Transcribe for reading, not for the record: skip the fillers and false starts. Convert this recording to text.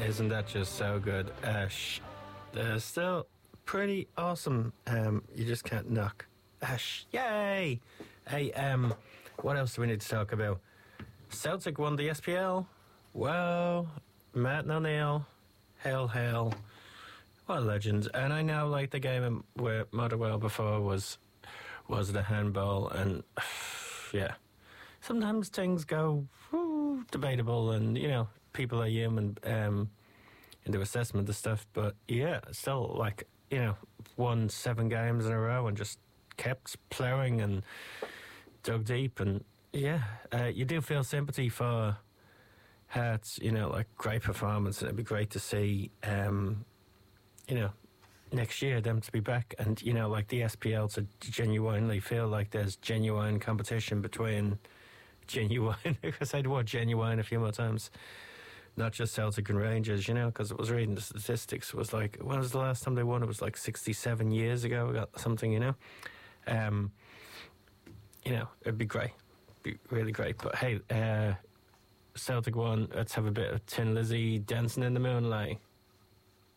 Isn't that just so good? They're still pretty awesome. You just can't knock Ash. Yay! Hey, what else do we need to talk about? Celtic won the SPL. Whoa. Matt O'Neill. Hail. What a legend. And I know, like, the game where Motherwell before was the handball, and yeah. Sometimes things go debatable, and, you know, people are human in their assessment of stuff, but yeah, still, like, you know, won 7 games in a row and just kept ploughing and dug deep, and yeah, you do feel sympathy for Hearts, you know, like, great performance, and it'd be great to see, you know, next year them to be back, and, you know, like, the SPL to genuinely feel like there's genuine competition between genuine, I say the word genuine a few more times, not just Celtic and Rangers, you know, because it was reading the statistics, it was like, when was the last time they won? It was like 67 years ago, we got something, you know. You know, it'd be great, be really great. But hey, Celtic won, let's have a bit of Tin Lizzy dancing in the moonlight.